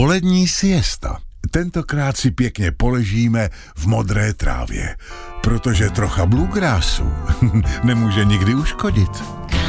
Polední siesta. Tentokrát si pěkně poležíme v modré trávě, protože trocha bluegrassu nemůže nikdy uškodit.